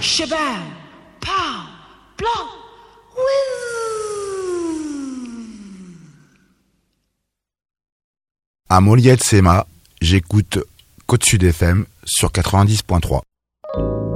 shabam, pow, blanc, whiz. À Moliette Sema, j'écoute Côte Sud FM sur 90.3.